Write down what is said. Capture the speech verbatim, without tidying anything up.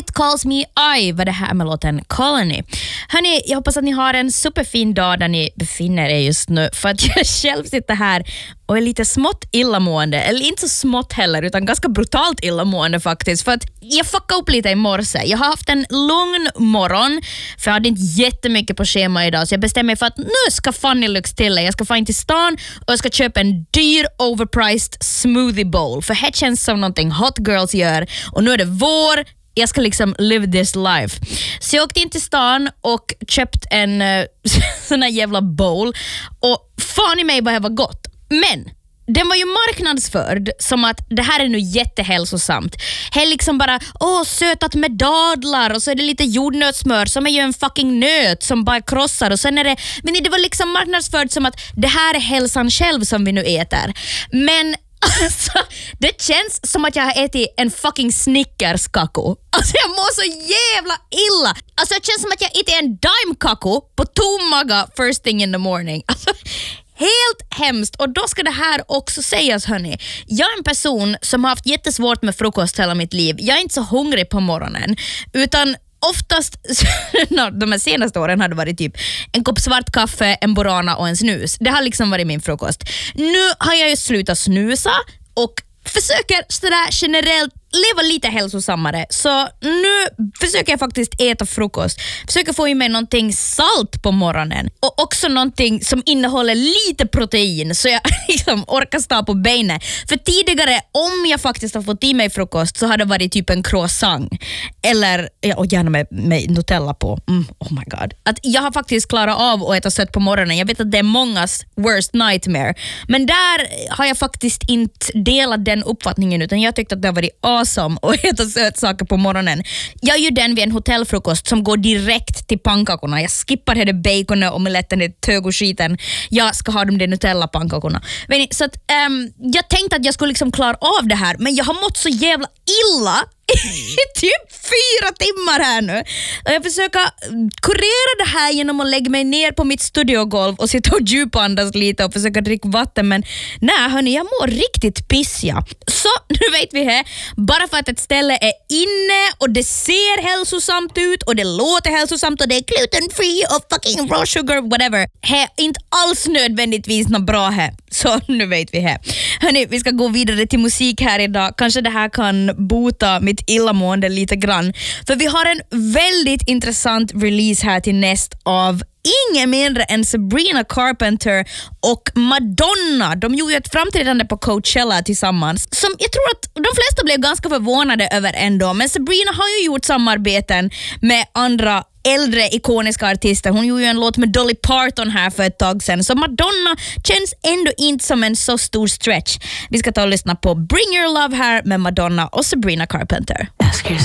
It Calls Me I var det här med låten Colony. Hörni, jag hoppas att ni har en superfin dag där ni befinner er just nu, för att jag själv sitter här och är lite smått illamående, eller inte så smått heller utan ganska brutalt illamående faktiskt, för att jag fuckade upp lite i morse. Jag har haft en lugn morgon för jag hade inte jättemycket på schema idag, så jag bestämde mig för att nu ska Fanny lyx till. Jag ska få in till stan och jag ska köpa en dyr overpriced smoothie bowl, för det känns som någonting hot girls gör, och nu är det vår. Jag ska liksom live this life. Så jag åkte in till stan och köpt en uh, sån här jävla bowl, och fan i mig vad det var gott. Men den var ju marknadsförd som att det här är nu jättehälsosamt. Det är liksom bara, åh, sötat med dadlar, och så är det lite jordnötssmör som är ju en fucking nöt som bara krossar, och sen är det, men det var liksom marknadsförd som att det här är hälsan själv som vi nu äter. Men alltså, det känns som att jag har ätit en fucking Snickers-kako. Alltså jag mår så jävla illa. Alltså det känns som att jag ätit en Daim-kako på tom maga first thing in the morning. Alltså helt hemskt. Och då ska det här också sägas, hörni. Jag är en person som har haft jättesvårt med frukost hela mitt liv. Jag är inte så hungrig på morgonen, utan oftast de här senaste åren har det varit typ en kopp svart kaffe, en Borana och en snus. Det har liksom varit min frukost. Nu har jag ju slutat snusa och försöker sådär generellt leva lite hälsosammare. Så nu försöker jag faktiskt äta frukost. Försöker få i mig någonting salt på morgonen. Och också någonting som innehåller lite protein, så jag liksom orkar stå på benen. För tidigare, om jag faktiskt har fått i mig frukost, så har det varit typ en croissant. Eller, ja, och gärna med, med Nutella på. Mm, oh my god. Att jag har faktiskt klarat av att äta sött på morgonen. Jag vet att det är mångas worst nightmare. Men där har jag faktiskt inte delat den uppfattningen, utan jag tyckte att det har varit awesome och äta sötsaker på morgonen. Jag är ju den vid en hotellfrukost som går direkt till pannkakorna. Jag skippar det baconet, omeletten, det tög och skiten. Jag ska ha de där Nutella-pannkakorna. Så att, um, jag tänkte att jag skulle liksom klara av det här, men jag har mått så jävla illa i typ fyra timmar här nu. Och jag försöker kurera det här genom att lägga mig ner på mitt studiogolv och sitta och djupandas lite och försöka dricka vatten, men nej hörni, jag mår riktigt pissiga. Så nu vet vi här, bara för att ett ställe är inne och det ser hälsosamt ut och det låter hälsosamt och det är gluten free och fucking raw sugar, whatever, det är inte alls nödvändigtvis något bra här. Så nu vet vi här. Hörni, vi ska gå vidare till musik här idag. Kanske det här kan bota mitt illamående lite grann. För vi har en väldigt intressant release här till näst av ingen mindre än Sabrina Carpenter och Madonna. De gjorde ett framträdande på Coachella tillsammans som jag tror att de flesta blev ganska förvånade över ändå. Men Sabrina har ju gjort samarbeten med andra äldre ikoniska artister. Hon gjorde ju en låt med Dolly Parton här för ett tag sedan. Så Madonna känns ändå inte som en så stor stretch. Vi ska ta och lyssna på Bring Your Love här med Madonna och Sabrina Carpenter.